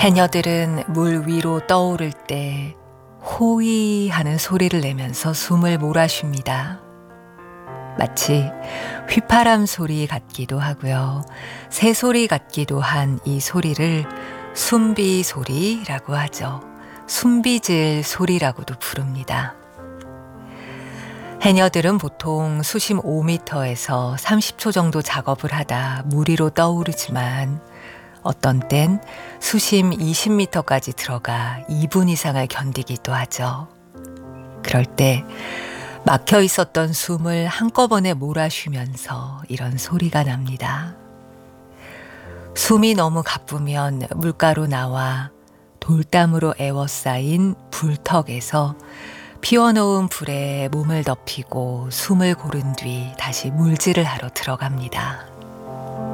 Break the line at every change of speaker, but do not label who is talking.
해녀들은 물 위로 떠오를 때 호이 하는 소리를 내면서 숨을 몰아쉽니다. 마치 휘파람 소리 같기도 하고요. 새소리 같기도 한 이 소리를 숨비 소리라고 하죠. 숨비질 소리라고도 부릅니다. 해녀들은 보통 수심 5m에서 30초 정도 작업을 하다 물 위로 떠오르지만 어떤 땐 수심 20m까지 들어가 2분 이상을 견디기도 하죠. 그럴 때 막혀 있었던 숨을 한꺼번에 몰아쉬면서 이런 소리가 납니다. 숨이 너무 가쁘면 물가로 나와 돌담으로 에워싸인 불턱에서 피워놓은 불에 몸을 덮이고 숨을 고른 뒤 다시 물질을 하러 들어갑니다.